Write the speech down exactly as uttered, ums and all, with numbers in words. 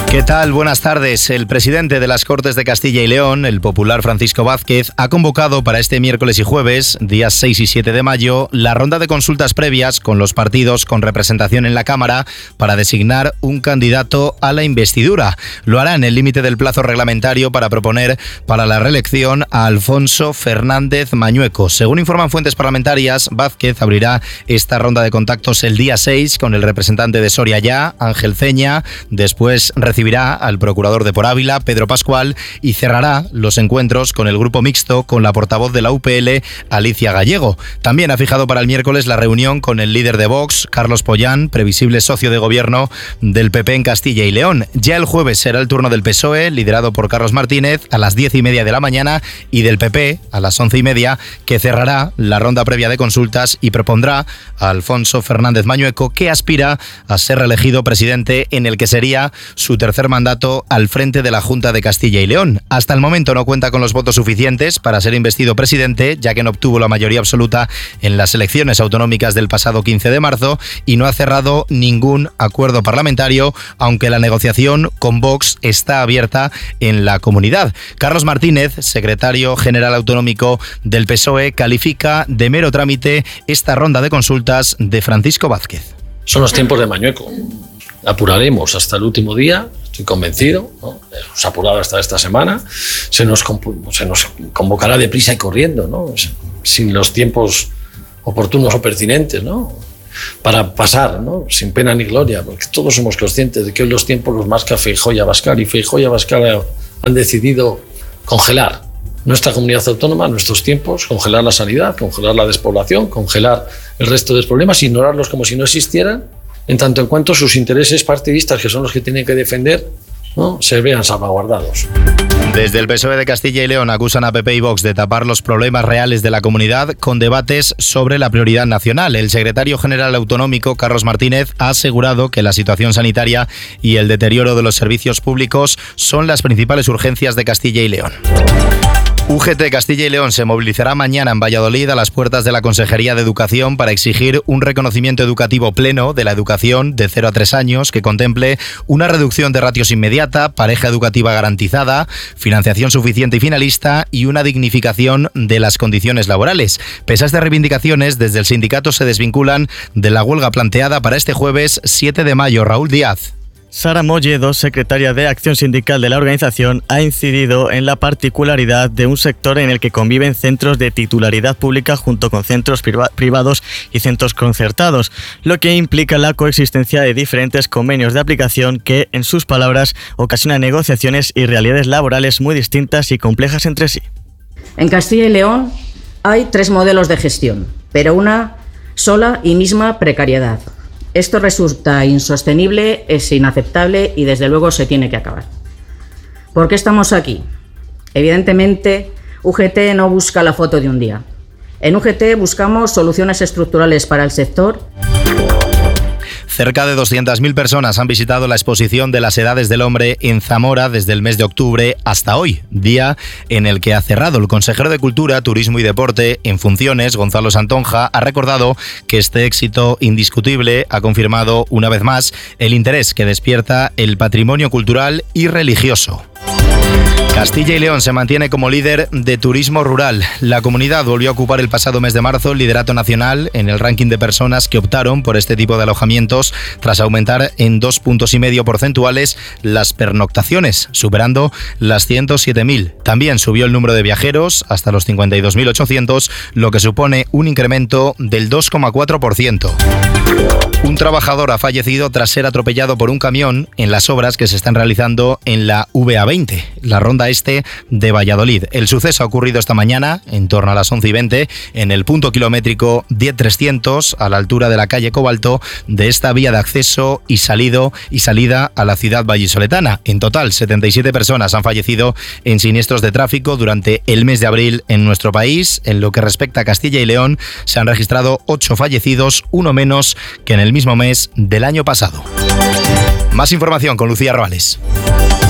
¿Qué tal? Buenas tardes. El presidente de las Cortes de Castilla y León, el popular Francisco Vázquez, ha convocado para este miércoles y jueves, días seis y siete de mayo, la ronda de consultas previas con los partidos con representación en la Cámara para designar un candidato a la investidura. Lo hará en el límite del plazo reglamentario para proponer para la reelección a Alfonso Fernández Mañueco. Según informan fuentes parlamentarias, Vázquez abrirá esta ronda de contactos el día seis con el representante de Soria Ya, Ángel Ceña. Después recibirá al procurador de Por Ávila, Pedro Pascual, y cerrará los encuentros con el grupo mixto con la portavoz de la U P L, Alicia Gallego. También ha fijado para el miércoles la reunión con el líder de Vox, Carlos Pollán, previsible socio de gobierno del P P en Castilla y León. Ya el jueves será el turno del P S O E, liderado por Carlos Martínez, a las diez y media de la mañana, y del P P a las once y media, que cerrará la ronda previa de consultas y propondrá a Alfonso Fernández Mañueco, que aspira a ser reelegido presidente en el que sería su tercer mandato al frente de la Junta de Castilla y León. Hasta el momento no cuenta con los votos suficientes para ser investido presidente, ya que no obtuvo la mayoría absoluta en las elecciones autonómicas del pasado quince de marzo y no ha cerrado ningún acuerdo parlamentario, aunque la negociación con Vox está abierta en la comunidad. Carlos Martínez, secretario general autonómico del P S O E, califica de mero trámite esta ronda de consultas de Francisco Vázquez. Son los tiempos de Mañueco. Apuraremos hasta el último día, estoy convencido, ¿no? Hemos apurado hasta esta semana, se nos, se nos convocará deprisa y corriendo, ¿no? Sin los tiempos oportunos o pertinentes, ¿no? Para pasar, ¿no? Sin pena ni gloria, porque todos somos conscientes de que hoy los tiempos los marca Feijóo y Abascal, y Feijóo y Abascal han decidido congelar nuestra comunidad autónoma, nuestros tiempos, congelar la sanidad, congelar la despoblación, congelar el resto de los problemas, ignorarlos como si no existieran, en tanto en cuanto sus intereses partidistas, que son los que tienen que defender, ¿no?, se vean salvaguardados. Desde el P S O E de Castilla y León acusan a P P y Vox de tapar los problemas reales de la comunidad con debates sobre la prioridad nacional. El secretario general autonómico, Carlos Martínez, ha asegurado que la situación sanitaria y el deterioro de los servicios públicos son las principales urgencias de Castilla y León. U G T Castilla y León se movilizará mañana en Valladolid a las puertas de la Consejería de Educación para exigir un reconocimiento educativo pleno de la educación de cero a tres años que contemple una reducción de ratios inmediata, pareja educativa garantizada, financiación suficiente y finalista y una dignificación de las condiciones laborales. Pese a estas reivindicaciones, desde el sindicato se desvinculan de la huelga planteada para este jueves siete de mayo. Raúl Díaz. Sara Molledo, secretaria de Acción Sindical de la organización, ha incidido en la particularidad de un sector en el que conviven centros de titularidad pública junto con centros priva- privados y centros concertados, lo que implica la coexistencia de diferentes convenios de aplicación que, en sus palabras, ocasionan negociaciones y realidades laborales muy distintas y complejas entre sí. En Castilla y León hay tres modelos de gestión, pero una sola y misma precariedad. Esto resulta insostenible, es inaceptable y desde luego se tiene que acabar. ¿Por qué estamos aquí? Evidentemente, U G T no busca la foto de un día. En U G T buscamos soluciones estructurales para el sector. Cerca de doscientas mil personas han visitado la exposición de las edades del hombre en Zamora desde el mes de octubre hasta hoy, día en el que ha cerrado. El consejero de Cultura, Turismo y Deporte en funciones, Gonzalo Santonja, ha recordado que este éxito indiscutible ha confirmado una vez más el interés que despierta el patrimonio cultural y religioso. Castilla y León se mantiene como líder de turismo rural. La comunidad volvió a ocupar el pasado mes de marzo el liderato nacional en el ranking de personas que optaron por este tipo de alojamientos tras aumentar en dos puntos y medio porcentuales las pernoctaciones, superando las ciento siete mil. También subió el número de viajeros hasta los cincuenta y dos mil ochocientos, lo que supone un incremento del dos coma cuatro por ciento. Un trabajador ha fallecido tras ser atropellado por un camión en las obras que se están realizando en la V A veinte, la ronda este de Valladolid. El suceso ha ocurrido esta mañana, en torno a las once y veinte, en el punto kilométrico diez trescientos, a la altura de la calle Cobalto, de esta vía de acceso y, salido, y salida a la ciudad vallisoletana. En total, setenta y siete personas han fallecido en siniestros de tráfico durante el mes de abril en nuestro país. En lo que respecta a Castilla y León, se han registrado ocho fallecidos, uno menos que en el mismo mes del año pasado. Más información con Lucía Roales.